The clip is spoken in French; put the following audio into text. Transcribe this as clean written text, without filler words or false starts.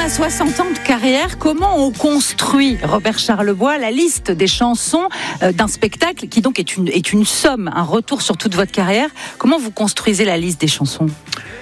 à 60 ans de carrière, comment on construit, Robert Charlebois, la liste des chansons d'un spectacle qui donc est une somme, un retour sur toute votre carrière? Comment vous construisez la liste des chansons?